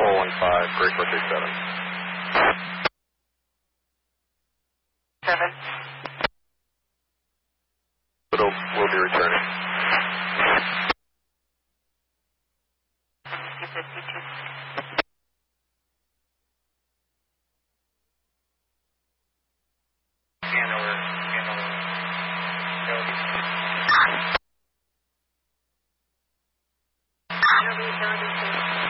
415, Great 437. 7. We'll be returning. 252. Hanover,